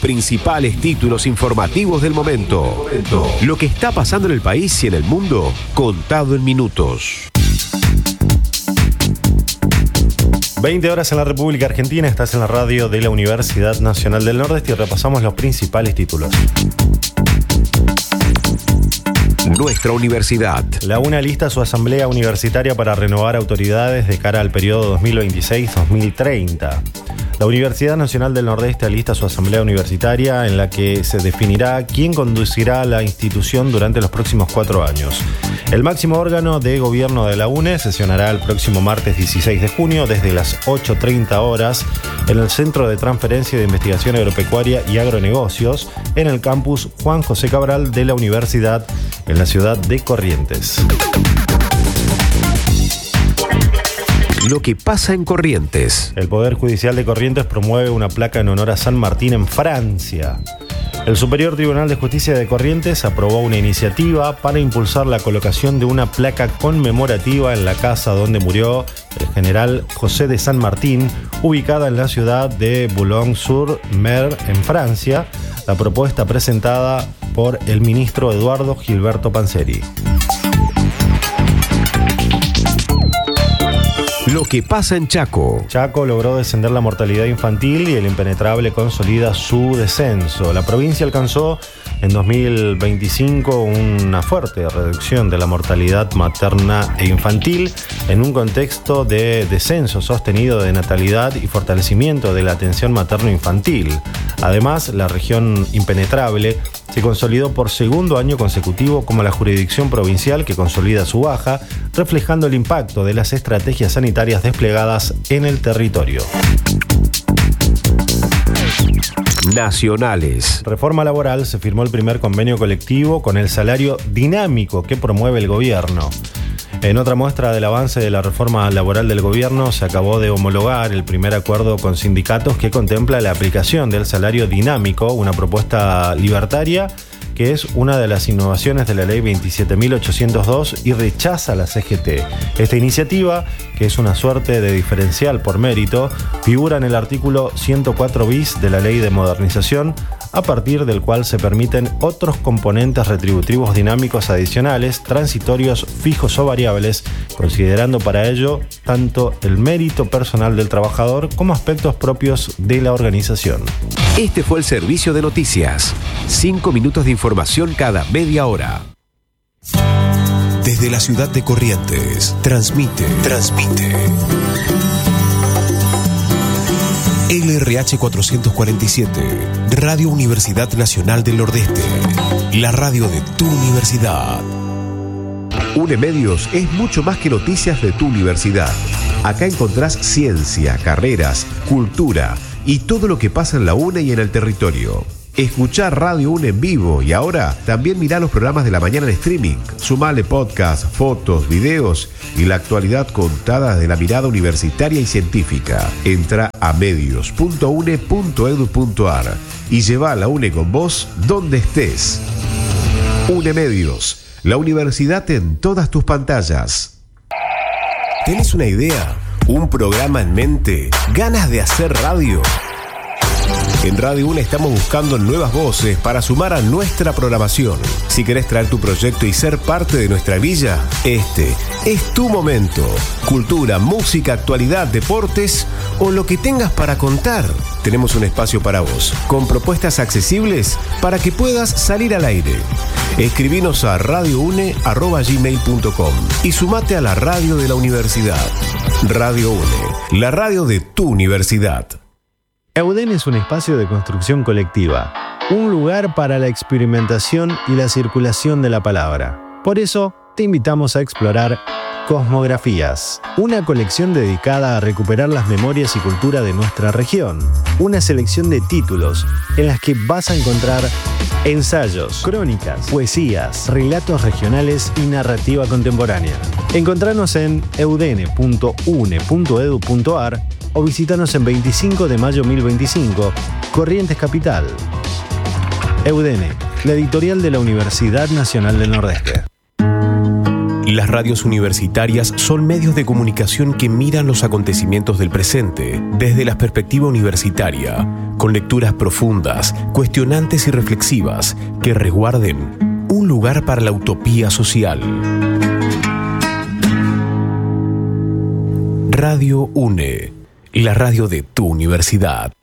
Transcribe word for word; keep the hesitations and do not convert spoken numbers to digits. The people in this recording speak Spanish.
principales títulos informativos del momento. Lo que está pasando en el país y en el mundo, contado en minutos. veinte horas en la República Argentina, estás en la radio de la Universidad Nacional del Nordeste y repasamos los principales títulos. Nuestra universidad. La UNA alista su asamblea universitaria para renovar autoridades de cara al periodo dos mil veintiséis a dos mil treinta. La Universidad Nacional del Nordeste alista su asamblea universitaria en la que se definirá quién conducirá la institución durante los próximos cuatro años. El máximo órgano de gobierno de la UNE sesionará el próximo martes dieciséis de junio desde las ocho treinta horas en el Centro de Transferencia de Investigación Agropecuaria y Agronegocios en el campus Juan José Cabral de la Universidad en la ciudad de Corrientes. Lo que pasa en Corrientes. El Poder Judicial de Corrientes promueve una placa en honor a San Martín en Francia. El Superior Tribunal de Justicia de Corrientes aprobó una iniciativa para impulsar la colocación de una placa conmemorativa en la casa donde murió el general José de San Martín, ubicada en la ciudad de Boulogne-sur-Mer, en Francia. La propuesta presentada por el ministro Eduardo Gilberto Panzeri. Lo que pasa en Chaco. Chaco logró descender la mortalidad infantil y el impenetrable consolida su descenso. La provincia alcanzó en dos mil veinticinco una fuerte reducción de la mortalidad materna e infantil en un contexto de descenso sostenido de natalidad y fortalecimiento de la atención materno-infantil. Además, la región impenetrable se consolidó por segundo año consecutivo como la jurisdicción provincial que consolida su baja, reflejando el impacto de las estrategias sanitarias desplegadas en el territorio. Nacionales. Reforma laboral, se firmó el primer convenio colectivo con el salario dinámico que promueve el gobierno. En otra muestra del avance de la reforma laboral del gobierno, se acabó de homologar el primer acuerdo con sindicatos que contempla la aplicación del salario dinámico, una propuesta libertaria que es una de las innovaciones de la ley veintisiete mil ochocientos dos y rechaza la C G T. Esta iniciativa, que es una suerte de diferencial por mérito, figura en el artículo ciento cuatro bis de la Ley de Modernización, a partir del cual se permiten otros componentes retributivos dinámicos adicionales, transitorios, fijos o variables, considerando para ello tanto el mérito personal del trabajador como aspectos propios de la organización. Este fue el servicio de noticias. Cinco minutos de información cada media hora. Desde la ciudad de Corrientes, transmite, transmite. L R H cuatrocientos cuarenta y siete, Radio Universidad Nacional del Nordeste, la radio de tu universidad. UNEMedios es mucho más que noticias de tu universidad. Acá encontrás ciencia, carreras, cultura y todo lo que pasa en la UNE y en el territorio. Escuchá Radio UNE en vivo y ahora también mirá los programas de la mañana en streaming. Sumale podcast, fotos, videos y la actualidad contada de la mirada universitaria y científica. Entra a medios punto une punto edu punto ar y lleva a la UNE con vos donde estés. UNEMedios, la universidad en todas tus pantallas. ¿Tenés una idea? ¿Un programa en mente? ¿Ganas de hacer radio? En Radio UNE estamos buscando nuevas voces para sumar a nuestra programación. Si querés traer tu proyecto y ser parte de nuestra villa, este es tu momento. Cultura, música, actualidad, deportes o lo que tengas para contar. Tenemos un espacio para vos, con propuestas accesibles para que puedas salir al aire. Escribinos a radio une arroba gmail punto com y sumate a la radio de la universidad. Radio UNE, la radio de tu universidad. EUDEN es un espacio de construcción colectiva, un lugar para la experimentación y la circulación de la palabra. Por eso, te invitamos a explorar Cosmografías, una colección dedicada a recuperar las memorias y cultura de nuestra región. Una selección de títulos en las que vas a encontrar ensayos, crónicas, poesías, relatos regionales y narrativa contemporánea. Encontranos en eudene punto une punto edu punto ar o visítanos en veinticinco de mayo mil veinticinco, Corrientes Capital. EUDENE, la editorial de la Universidad Nacional del Nordeste. Las radios universitarias son medios de comunicación que miran los acontecimientos del presente desde la perspectiva universitaria, con lecturas profundas, cuestionantes y reflexivas que resguarden un lugar para la utopía social. Radio UNE, la radio de tu universidad.